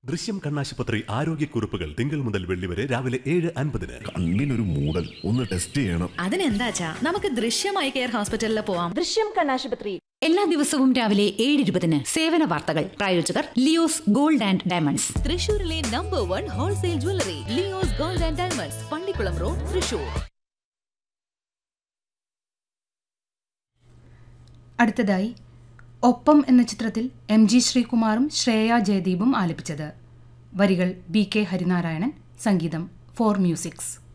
ദൃശ്യം കണ്ണാശുപത്രി ആരോഗ്യക്കുറിപ്പുകൾ തിങ്കൾ മുതൽ വെള്ളി വരെ രാവിലെ 7:50. കണ്ണിനൊരു മൂടൽ, ഒന്ന് ടെസ്റ്റ് ചെയ്യണം. അതിനെന്താച്ചാ, നമുക്ക് ദൃശ്യമായി കെയർ ഹോസ്പിറ്റലിൽ പോവാം. ദൃശ്യം കണ്ണാശുപത്രി എല്ലാ ദിവസവും രാവിലെ 7:20 സേവന വാർത്തകൾ. പ്രായോജകർ ലിയോസ് ഗോൾഡ് ആൻഡ് ഡയമണ്ട്സ്. തൃശൂരിലെ number 1 wholesale jewellery Leo's gold and diamonds, Pallikkulam road, Thrissur. അടുത്തതായി ഒപ്പം എന്ന ചിത്രത്തിൽ MG ശ്രീകുമാറും ശ്രേയ ജയദീപും ആലപിച്ചത്. വരികൾ BK ഹരിനാരായണൻ, സംഗീതം ഫോർ മ്യൂസിക്സ്.